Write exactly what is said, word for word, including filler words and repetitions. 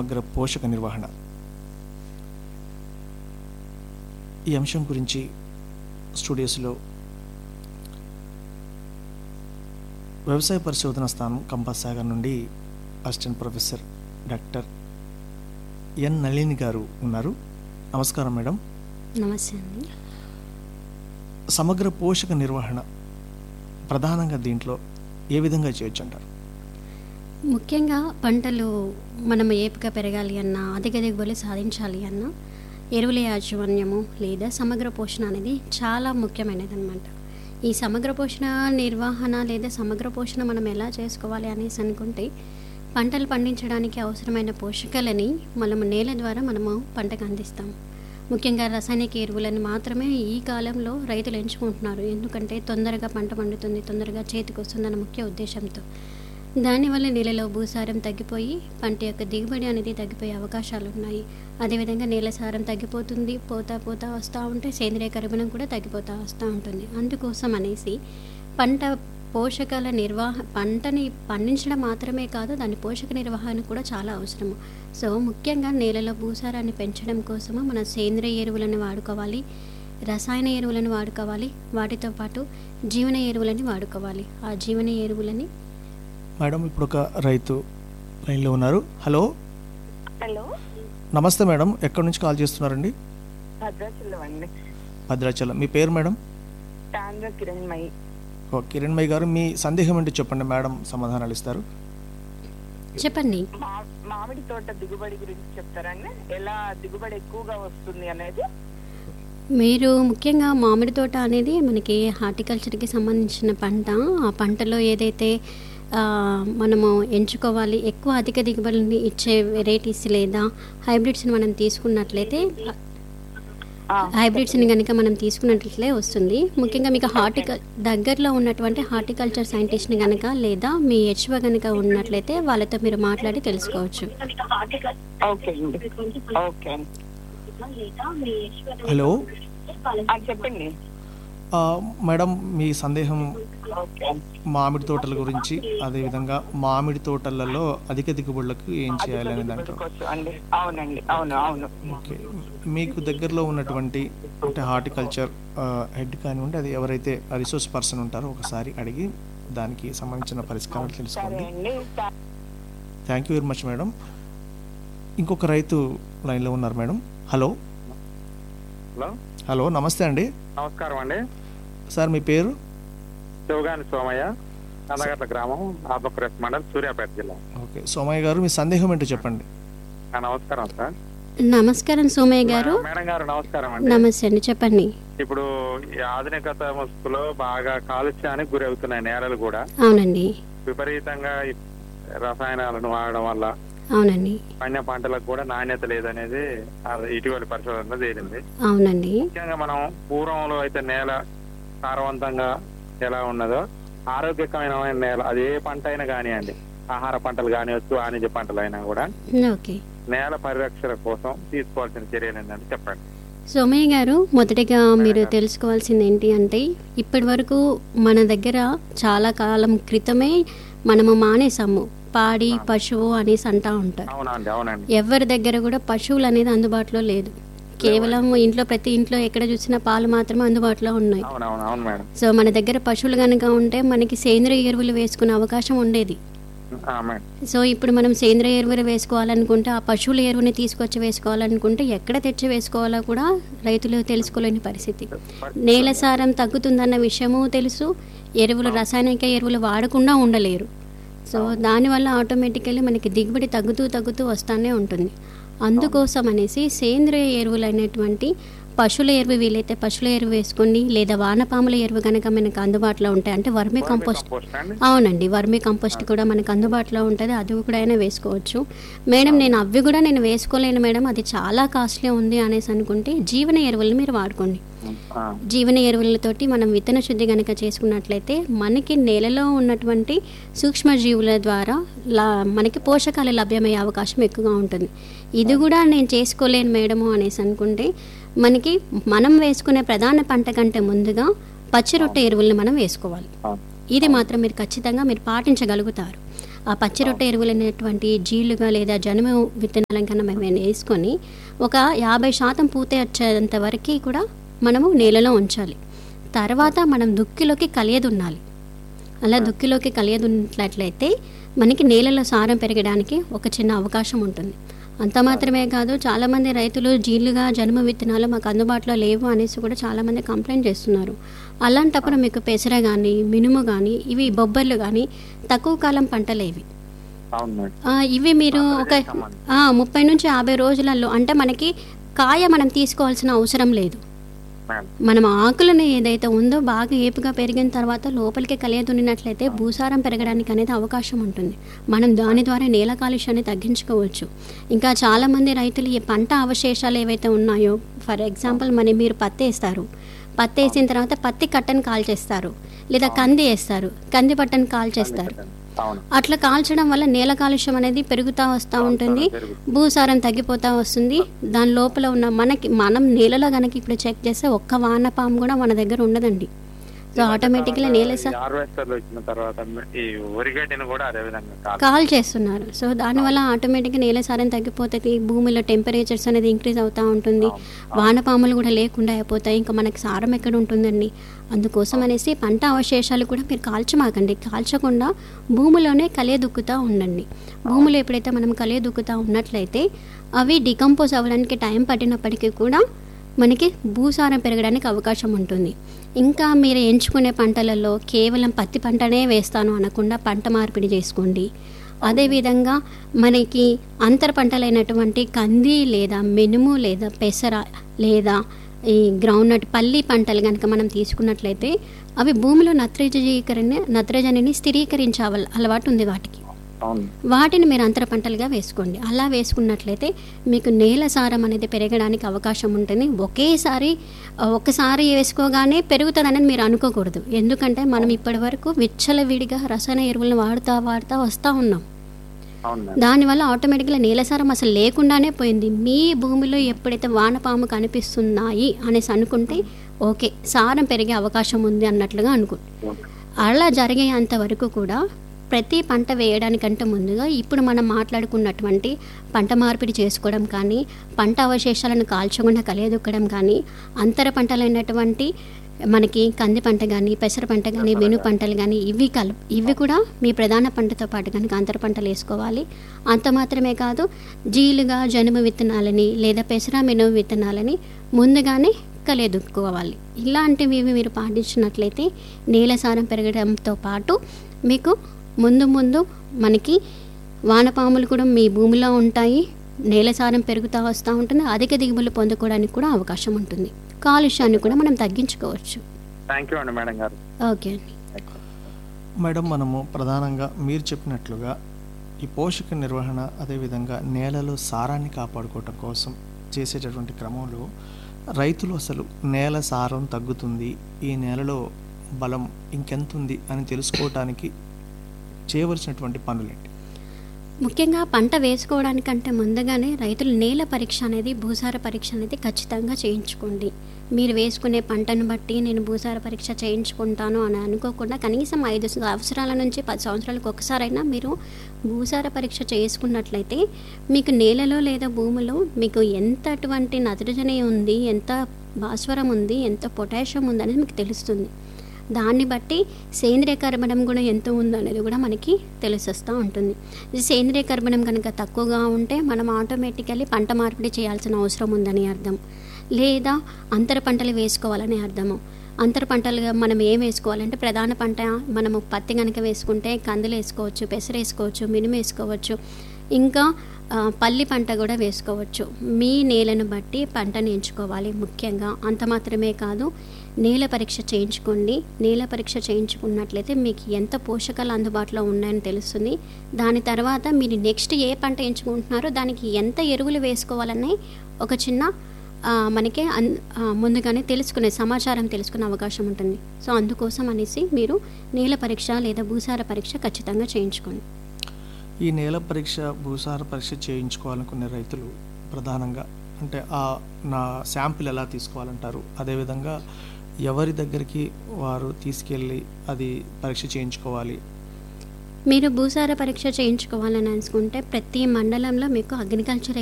సమగ్ర పోషక నిర్వహణ. ఈ అంశం గురించి స్టూడియోస్లో వ్యవసాయ పరిశోధన స్థానం కంపాస్ సాగర్ నుండి assistant professor doctor N Nalini గారు ఉన్నారు. నమస్కారం మేడం. నమస్తే అండి. సమగ్ర పోషక నిర్వహణ ప్రధానంగా దీంట్లో ఏ విధంగా చేయొచ్చు అంటారు? ముఖ్యంగా పంటలు మనం ఏపుగా పెరగాలి అన్నా, అధిక దిగుబడులు సాధించాలి అన్నా ఎరువుల యాజమాన్యము లేదా సమగ్ర పోషణ అనేది చాలా ముఖ్యమైనది అనమాట. ఈ సమగ్ర పోషణ నిర్వహణ లేదా సమగ్ర పోషణ మనం ఎలా చేసుకోవాలి అనేసి అనుకుంటే, పంటలు పండించడానికి అవసరమైన పోషకాలని మనము నేల ద్వారా మనము పంటకు అందిస్తాం. ముఖ్యంగా రసాయనిక ఎరువులను మాత్రమే ఈ కాలంలో రైతులు ఎంచుకుంటున్నారు. ఎందుకంటే తొందరగా పంట పండుతుంది, తొందరగా చేతికి వస్తుందన్న ముఖ్య ఉద్దేశంతో. దానివల్ల నేలలో భూసారం తగ్గిపోయి పంట యొక్క దిగుబడి అనేది తగ్గిపోయే అవకాశాలు ఉన్నాయి. అదేవిధంగా నేల సారం తగ్గిపోతుంది, పోతా పోతా వస్తూ ఉంటే సేంద్రియ కర్బనం కూడా తగ్గిపోతూ వస్తూ ఉంటుంది. అందుకోసం అనేసి పంట పోషకాల నిర్వహ పంటని పండించడం మాత్రమే కాదు, దాని పోషక నిర్వహణ కూడా చాలా అవసరము. సో ముఖ్యంగా నేలలో భూసారాన్ని పెంచడం కోసము మన సేంద్రియ ఎరువులను వాడుకోవాలి, రసాయన ఎరువులను వాడుకోవాలి, వాటితో పాటు జీవన ఎరువులని వాడుకోవాలి. ఆ జీవన ఎరువులని మేడం ఇప్పుడు ఒక రైతు లైన్లో ఉన్నారు. హలో హలో నమస్తే మేడం, ఎక్కడి నుంచి కాల్ చేస్తున్నారండి? భద్రాచలం అండి. భద్రాచలం. మీ పేరు మేడం? టాండ్రా కిరణ్మయి. ఓ కిరణ్మయి గారు, మీ సందేహం ఏంటి చెప్పండి, మేడం సమాధానాలు ఇస్తారు. చెప్పండి. మా- మామిడి తోట దిగుబడి గురించి చెప్తారండి, ఎలా దిగుబడి ఎక్కువగా వస్తుంది అనేది. మీరు ముఖ్యంగా మామిడి తోట అనేది మనకి హార్టికల్చర్కి సంబంధించిన పంట. ఆ పంటలో ఏదైతే ఆ, మనము ఎంచుకోవాలి, ఎక్కువ అధిక దిగుబడిని ఇచ్చే వెరైటీస్ లేదా హైబ్రిడ్స్ని మనం తీసుకున్నట్లయితే ఆ, హైబ్రిడ్స్ని కనుక మనం తీసుకున్నట్లయితే వస్తుంది. ముఖ్యంగా మీకు హార్టికల్ దగ్గరలో ఉన్నటువంటి హార్టికల్చర్ సైంటిస్ట్ని కనుక లేదా మీ హెచ్ఓ కనుక ఉన్నట్లయితే వాళ్ళతో మీరు మాట్లాడి తెలుసుకోవచ్చు. ఓకే అండి. ఓకే అండి. హలో ఆ, చెప్పండి. ఆ, మేడం మీ సందేహం ఓకే. మామిడి తోటల గురించి, అదేవిధంగా మామిడి తోటలలో అధిక దిగుబడులకు ఏం చేయాలనే దాంట్లో. దిగుబడికి అండి. అవునండి, అవును అవును. ఓకే, మీకు దగ్గరలో ఉన్నటువంటి అంటే హార్టికల్చర్ హెడ్ కానివ్వండి, అది ఎవరైతే రిసోర్స్ పర్సన్ ఉంటారో ఒకసారి అడిగి దానికి సంబంధించిన పరిష్కారాలు సరే తెలుసుకోండి. అండి. Thank you very much madam. ఇంకొక రైతు లైన్లో ఉన్నారు మేడం. హలో హలో హలో నమస్తే అండి. నమస్కారం అండి. సార్ మీ పేరు? శివగాని సోమయ్య, నందగట్ల గ్రామం, ఆపకురెస్ మండల్, సూర్యాపేట జిల్లా. ఓకే సోమయ్య గారు, మీ సందేహం ఏంటో చెప్పండి. ఆ, నమస్కారం సార్. నమస్కారం సోమయ్య గారు. మేడం గారు నమస్కారం అండి. నమస్తే అండి, చెప్పండి. ఇప్పుడు ఈ ఆధునికత ముసుగులో బాగా కాలుష్యానికి గురి అవుతున్నాయి నేలలు కూడా. అవునండి, విపరీతంగా ఈ రసాయనాలను వాడడం వల్ల అవునండి, పండిన పంటలకు కూడా నాణ్యత లేదనేది ఆ ఇటీవలి పరిశోధనలో తేలింది. అవునండి, ముఖ్యంగా మనం పూర్వంలో అయితే నేల సారవంతంగా ఎలా ఉన్నదో, ఆరోగ్యకరమైన నేల అది ఏ పంట అయినా కానివ్వండి, ఆహార పంటలు కానివచ్చు, వాణిజ్య పంటలు అయినా కూడా ఓకే. నేల పరిరక్షణ కోసం తీసుకోవాల్సిన చర్యలు ఏంటంటే చెప్పండి. సోమయ్య గారు, మొదటిగా మీరు తెలుసుకోవాల్సింది ఏంటి అంటే, ఇప్పటి వరకు మన దగ్గర చాలా కాలం క్రితమే మనము మానేసాము పాడి పశువు అనేసి అంటూ ఉంటారు. అవునండి, అవునండి. ఎవరి దగ్గర కూడా పశువులు అనేది అందుబాటులో లేదు. కేవలం ఇంట్లో ప్రతి ఇంట్లో ఎక్కడ చూసినా పాలు మాత్రమే అందుబాటులో ఉన్నాయి. అవునవును, అవును మేడం. సో మన దగ్గర పశువులు కనుక ఉంటే మనకి సేంద్రియ ఎరువులు వేసుకునే అవకాశం ఉండేది. ఆ, మేడం. సో ఇప్పుడు మనం సేంద్రియ ఎరువులు వేసుకోవాలనుకుంటే, ఆ పశువుల ఎరువుని తీసుకొచ్చి వేసుకోవాలనుకుంటే ఎక్కడ తెచ్చి వేసుకోవాలో కూడా రైతులు తెలుసుకోలేని పరిస్థితి. నేల సారం తగ్గుతుందన్న విషయము తెలుసు, ఎరువులు రసాయనిక ఎరువులు వాడకుండా ఉండలేరు. సో దానివల్ల ఆటోమేటికల్లీ మనకి దిగుబడి తగ్గుతూ తగ్గుతూ వస్తూనే ఉంటుంది. అందుకోసం అనేసి సేంద్రియ ఎరువులు అనేటువంటి పశువుల ఎరువు వీలైతే పశువుల ఎరువు వేసుకోండి, లేదా వానపాముల ఎరువు కనుక మనకు అందుబాటులో ఉంటాయి అంటే వర్మీ కంపోస్ట్. అవునండి, వర్మీ కంపోస్ట్ కూడా మనకు అందుబాటులో ఉంటుంది, అది కూడా అయినా వేసుకోవచ్చు. మేడం నేను అవి కూడా నేను వేసుకోలేను మేడం, అది చాలా కాస్ట్లీ ఉంది అనేసి అనుకుంటే జీవన ఎరువులను మీరు వాడుకోండి. జీవన ఎరువులతోటి మనం విత్తన శుద్ధి కనుక చేసుకున్నట్లయితే మనకి నేలలో ఉన్నటువంటి సూక్ష్మజీవుల ద్వారా లా మనకి పోషకాలు లభ్యమయ్యే అవకాశం ఎక్కువగా ఉంటుంది. ఇది కూడా నేను చేసుకోలేను మేడము అనేసి అనుకుంటే మనకి మనం వేసుకునే ప్రధాన పంట కంటే ముందుగా పచ్చి రొట్టె ఎరువులను మనం వేసుకోవాలి. ఇది మాత్రం మీరు ఖచ్చితంగా మీరు పాటించగలుగుతారు. ఆ పచ్చి రొట్టె ఎరువులు అనేటువంటి జీలుగా లేదా జనుము విత్తనాలను కన్నా మేము వేసుకొని ఒక యాభై శాతం పూత వచ్చేంత వరకు కూడా మనము నేలలో ఉంచాలి. తర్వాత మనం దుక్కిలోకి కలియదున్నాలి. అలా దుక్కిలోకి కలియదున్నట్లయితే మనకి నేలలో సారం పెరగడానికి ఒక చిన్న అవకాశం ఉంటుంది. అంత మాత్రమే కాదు, చాలామంది రైతులు జీలుగా జనుము విత్తనాలు మాకు అందుబాటులో లేవు అనేసి కూడా చాలామంది కంప్లైంట్ చేస్తున్నారు. అలాంటప్పుడు మీకు పెసర కానీ మినుము కానీ ఇవి బొబ్బర్లు కానీ తక్కువ కాలం పంటలే ఇవి. ఇవి మీరు ఒక ముప్పై నుంచి యాభై రోజులలో అంటే మనకి కాయ మనం తీసుకోవాల్సిన అవసరం లేదు. మనం ఆకులను ఏదైతే ఉందో బాగా ఏపుగా పెరిగిన తర్వాత లోపలికి కలియదున్నట్లయితే భూసారం పెరగడానికి అనేది అవకాశం ఉంటుంది. మనం దాని ద్వారా నేల కాలుష్యాన్ని తగ్గించుకోవచ్చు. ఇంకా చాలామంది రైతులు ఈ పంట అవశేషాలు ఏవైతే ఉన్నాయో, ఫర్ ఎగ్జాంపుల్ మన మీరు పత్తి వేస్తారు, పత్తి వేసిన తర్వాత పత్తి కట్టను కాల్చేస్తారు, లేదా కంది వేస్తారు, కంది పట్టను కాల్చేస్తారు. అట్లా కాల్చడం వల్ల నేల కాలుష్యం అనేది పెరుగుతూ వస్తూ ఉంటుంది, భూసారం తగ్గిపోతూ వస్తుంది. దాని లోపల ఉన్న మనకి మనం నేలలో కనుక ఇప్పుడు చెక్ చేస్తే ఒక్క వానపాము కూడా మన దగ్గర ఉండదండి. సో ఆటోమేటిక్గా నేల కాల్ చేస్తున్నారు. సో దానివల్ల ఆటోమేటిక్గా నేల సారం తగ్గిపోతుంది, భూమిలో టెంపరేచర్స్ అనేది ఇంక్రీజ్ అవుతూ ఉంటుంది, వానపాములు కూడా లేకుండా అయిపోతాయి. ఇంకా మనకి సారం ఎక్కడ ఉంటుందండి? అందుకోసం అనేసి పంట అవశేషాలు కూడా మీరు కాల్చమాకండి. కాల్చకుండా భూమిలోనే కలియదుక్కుతూ ఉండండి. భూమిలో ఎప్పుడైతే మనం కలియదుక్కుతూ ఉన్నట్లయితే అవి డికంపోజ్ అవ్వడానికి టైం పట్టినప్పటికీ కూడా మనకి భూసారం పెరగడానికి అవకాశం ఉంటుంది. ఇంకా మీరు ఎంచుకునే పంటలలో కేవలం పత్తి పంటనే వేస్తాను అనకుండా పంట మార్పిడి చేసుకోండి. అదేవిధంగా మనకి అంతర పంటలైనటువంటి కంది లేదా మినుము లేదా పెసర లేదా ఈ గ్రౌండ్నట్ పల్లి పంటలు కనుక మనం తీసుకున్నట్లయితే అవి భూమిలో నత్రజీకరణ నత్రజనిని స్థిరీకరించే అలవాటు ఉంది వాటికి. వాటిని మీరు అంతర పంటలుగా వేసుకోండి. అలా వేసుకున్నట్లయితే మీకు నేల సారం అనేది పెరగడానికి అవకాశం ఉంటుంది. ఒకేసారి ఒకసారి వేసుకోగానే పెరుగుతుందని మీరు అనుకోకూడదు. ఎందుకంటే మనం ఇప్పటి వరకు విచ్చలవిడిగా రసాయన ఎరువులను వాడుతూ వాడుతూ వస్తూ ఉన్నాం. దానివల్ల ఆటోమేటిక్గా నేల సారం అసలు లేకుండానే పోయింది. మీ భూమిలో ఎప్పుడైతే వానపాము కనిపిస్తున్నాయి అనేసి అనుకుంటే ఓకే, సారం పెరిగే అవకాశం ఉంది అన్నట్లుగా అనుకుంటు. అలా జరిగేంత వరకు కూడా ప్రతి పంట వేయడానికంటే ముందుగా ఇప్పుడు మనం మాట్లాడుకున్నటువంటి పంట మార్పిడి చేసుకోవడం కానీ, పంట అవశేషాలను కాల్చకుండా కలియదుక్కడం కానీ, అంతర పంటలైనటువంటి మనకి కంది పంట కానీ, పెసర పంట కానీ, వెను పంటలు కానీ ఇవి కల ఇవి కూడా మీ ప్రధాన పంటతో పాటు కనుక అంతర పంటలు వేసుకోవాలి. అంత మాత్రమే కాదు, జీలుగా జనుము విత్తనాలని లేదా పెసర మినుము విత్తనాలని ముందుగానే కలియదుక్కోవాలి. ఇలాంటివి మీరు పాటించినట్లయితే నేల సారం పెరగడంతో పాటు మీకు ముందు ముందు మనకి వానపాములు కూడా మీ భూమిలో ఉంటాయి, నేల సారం పెరుగుతూ వస్తూ ఉంటుంది, అధిక దిగుబడులు పొందుకోవడానికి కూడా అవకాశం ఉంటుంది. కాలుష్యాన్ని కూడా మనం తగ్గించుకోవచ్చు. ఓకే అండి. మేడం, మనము ప్రధానంగా మీరు చెప్పినట్లుగా ఈ పోషక నిర్వహణ అదేవిధంగా నేలలో సారాన్ని కాపాడుకోవటం కోసం చేసేటటువంటి క్రమంలో రైతులు అసలు నేల సారం తగ్గుతుంది, ఈ నేలలో బలం ఇంకెంత ఉంది అని తెలుసుకోవటానికి చేయవలసినటువంటి పనులేంటి? ముఖ్యంగా పంట వేసుకోవడానికంటే ముందుగానే రైతులు నేల పరీక్ష అనేది భూసార పరీక్ష అనేది ఖచ్చితంగా చేయించుకోండి. మీరు వేసుకునే పంటను బట్టి నేను భూసార పరీక్ష చేయించుకుంటాను అని అనుకోకుండా కనీసం ఐదు సంవత్సరాల నుంచి పది సంవత్సరాలకు ఒకసారైనా మీరు భూసార పరీక్ష చేసుకున్నట్లయితే మీకు నేలలో లేదా భూమిలో మీకు ఎంత అటువంటి నత్రజని ఉంది, ఎంత భాస్వరం ఉంది, ఎంత పొటాషియం ఉంది అనేది మీకు తెలుస్తుంది. దాన్ని బట్టి సేంద్రియ కర్బనం కూడా ఎంత ఉందో అనేది కూడా మనకి తెలిసొస్తూ ఉంటుంది. ఈ సేంద్రియ కర్బనం కనుక తక్కువగా ఉంటే మనం ఆటోమేటికల్లీ పంట మార్పిడి చేయాల్సిన అవసరం ఉందని అర్థం, లేదా అంతర పంటలు వేసుకోవాలని అర్థము. అంతర పంటలుగా మనం ఏం వేసుకోవాలంటే ప్రధాన పంట మనము పత్తి కనుక వేసుకుంటే కందులు వేసుకోవచ్చు, పెసర వేసుకోవచ్చు, మినుము వేసుకోవచ్చు, ఇంకా పల్లి పంట కూడా వేసుకోవచ్చు. మీ నేలను బట్టి పంటను ఎంచుకోవాలి ముఖ్యంగా. అంత మాత్రమే కాదు, నేల పరీక్ష చేయించుకోండి. నేల పరీక్ష చేయించుకున్నట్లయితే మీకు ఎంత పోషకాలు అందుబాటులో ఉన్నాయని తెలుస్తుంది. దాని తర్వాత మీరు నెక్స్ట్ ఏ పంట ఎంచుకుంటున్నారో దానికి ఎంత ఎరువులు వేసుకోవాలనే ఒక చిన్న మనకి ముందుగానే తెలుసుకునే సమాచారం తెలుసుకునే అవకాశం ఉంటుంది. సో అందుకోసం అనేసి మీరు నేల పరీక్ష లేదా భూసార పరీక్ష ఖచ్చితంగా చేయించుకోండి. ఈ నేల పరీక్ష భూసార పరీక్ష చేయించుకోవాలనుకునే రైతులు ప్రధానంగా అంటే ఆ నా శాంపిల్ ఎలా తీసుకోవాలంటారు, అదేవిధంగా ఎవరి దగ్గరికి వారు తీసుకెళ్ళి అది పరీక్ష చేయించుకోవాలి? మీరు భూసార పరీక్ష చేయించుకోవాలని అనుకుంటే ప్రతి మండలంలో మీకు అగ్రికల్చర్